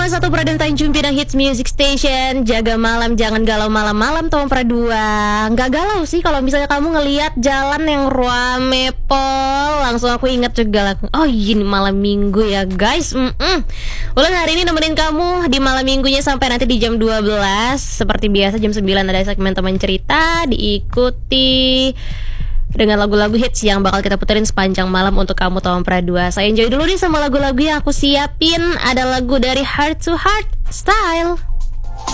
101 Pradana Tanjung Pinang Hits Music Station. Jaga malam, jangan galau malam-malam Tom Pradua. Nggak galau sih kalau misalnya kamu ngelihat jalan yang rame pol. Langsung aku ingat juga, oh ini malam minggu ya guys. Ulang hari ini nemenin kamu di malam minggunya sampai nanti di jam 12. Seperti biasa jam 9 ada segmen teman cerita. Diikuti dengan lagu-lagu hits yang bakal kita puterin sepanjang malam untuk kamu Tom Pradua. Saya enjoy dulu nih sama lagu-lagu yang aku siapin. Ada lagu dari Heart to Heart Style.